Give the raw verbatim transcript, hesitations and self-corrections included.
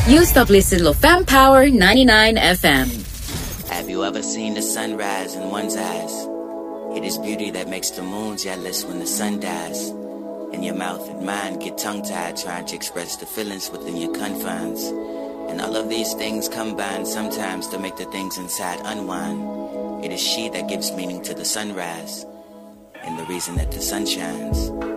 You stop listening to Fam Power ninety-nine F M. Have you ever seen the sunrise in one's eyes? It is beauty that makes the moon jealous when the sun dies. And your mouth and mind get tongue-tied trying to express the feelings within your confines. And all of these things combine sometimes to make the things inside unwind. It is she that gives meaning to the sunrise and the reason that the sun shines.